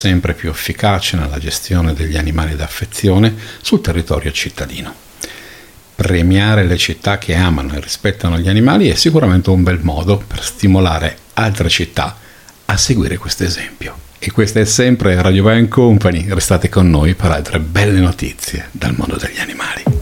sempre più efficace nella gestione degli animali d'affezione sul territorio cittadino. Premiare le città che amano e rispettano gli animali è sicuramente un bel modo per stimolare altre città a seguire questo esempio. E questa è sempre Radio Vai & Company. Restate con noi per altre belle notizie dal mondo degli animali.